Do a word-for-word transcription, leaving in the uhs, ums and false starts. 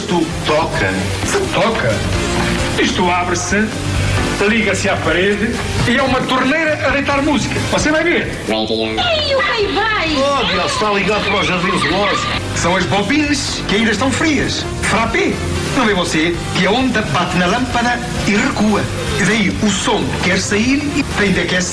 Isto toca. Se toca. Isto abre-se, liga-se à parede e é uma torneira a deitar música. Você vai ver. Ei, o rei vai! Oh, Deus, está ligado para o jardim zoológico. São as bobinas que ainda estão frias. Frappé. Não vê você que a onda bate na lâmpada e recua. E daí o som quer sair e tem de aquecer.